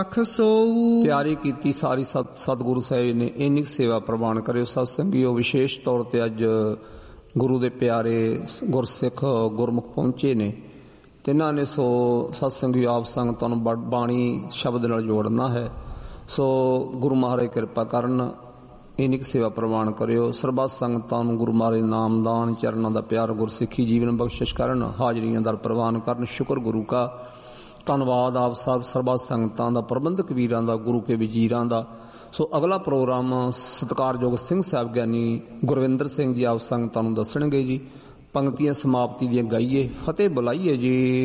ਅਖ ਸੋਊ। ਤਿਆਰੀ ਕੀਤੀ ਸਾਰੀ ਸਤਿਗੁਰੂ ਸਾਹਿਬ ਨੇ ਇੰਨੀ ਸੇਵਾ ਪ੍ਰਵਾਨ ਕਰਿਓ। ਸਤ ਸੰਗੀਓ, ਵਿਸ਼ੇਸ਼ ਤੌਰ ਤੇ ਅੱਜ ਗੁਰੂ ਦੇ ਪਿਆਰੇ ਗੁਰਸਿੱਖ ਗੁਰਮੁਖ ਪਹੁੰਚੇ ਨੇ ਤੇ ਇਹਨਾਂ ਨੇ ਸੋ ਸਤ ਸੰਗੀਓ ਆਪ ਸੰਗਤਾਂ ਨੂੰ ਬਾਣੀ ਸ਼ਬਦ ਨਾਲ ਜੋੜਨਾ ਹੈ। ਸੋ ਗੁਰੂ ਮਹਾਰਾਜ ਕਿਰਪਾ ਕਰਨ, ਇੰਨੀ ਕੁ ਸੇਵਾ ਪ੍ਰਵਾਨ ਕਰਿਓ। ਸਰਬੱਤ ਸੰਗਤਾਂ ਨੂੰ ਗੁਰੂ ਮਹਾਰਾਜ ਨਾਮਦਾਨ ਚਰਨਾਂ ਦਾ ਪਿਆਰ ਗੁਰਸਿੱਖੀ ਜੀਵਨ ਬਖਸ਼ਿਸ਼ ਕਰਨ, ਹਾਜ਼ਰੀਆਂ ਦਰ ਪ੍ਰਵਾਨ ਕਰਨ। ਸ਼ੁਕਰ ਗੁਰੂ ਕਾ, ਧੰਨਵਾਦ ਆਪ ਸਭ ਸਰਬੱਤ ਸੰਗਤਾਂ ਦਾ, ਪ੍ਰਬੰਧਕ ਵੀਰਾਂ ਦਾ, ਗੁਰੂ ਕੇ ਵਜ਼ੀਰਾਂ ਦਾ। ਸੋ ਅਗਲਾ ਪ੍ਰੋਗਰਾਮ ਸਤਿਕਾਰਯੋਗ ਸਿੰਘ ਸਾਹਿਬ ਗਿਆਨੀ ਗੁਰਵਿੰਦਰ ਸਿੰਘ ਜੀ ਆਪ ਸੰਗਤਾਂ ਨੂੰ ਦੱਸਣਗੇ ਜੀ। ਪੰਕਤੀਆਂ ਸਮਾਪਤੀ ਦੀਆਂ ਗਾਈਏ, ਫਤਿਹ ਬੁਲਾਈਏ ਜੀ।